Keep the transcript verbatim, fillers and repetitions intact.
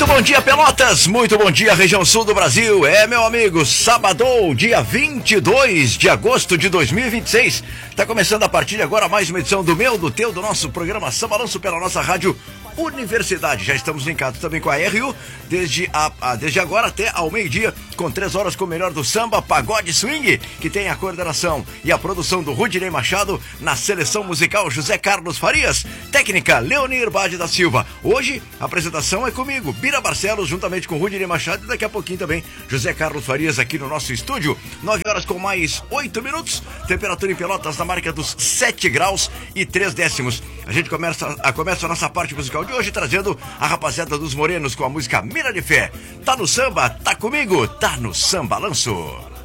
bom dia, Pelotas, muito bom dia, região sul do Brasil. É, meu amigo, sabadão, dia vinte e dois de agosto de dois mil e vinte e seis. Tá começando a partir de agora mais uma edição do meu, do teu, do nosso programa Samba Lanço pela nossa rádio Universidade. Já estamos linkados também com a R U desde, a, a, desde agora até ao meio-dia, com três horas com o melhor do samba, pagode swing, que tem a coordenação e a produção do Rudinei Machado, na seleção musical José Carlos Farias, técnica Leonir Bade da Silva. Hoje a apresentação é comigo, Bira Barcelos, juntamente com Rudinei Machado, e daqui a pouquinho também José Carlos Farias aqui no nosso estúdio. nove horas com mais oito minutos, temperatura em Pelotas na marca dos sete graus e três décimos. A gente começa a, começa a nossa parte musical de hoje trazendo a rapaziada dos Morenos com a música Mira de Fé. Tá no samba? Tá comigo? Tá no Samba Lanço.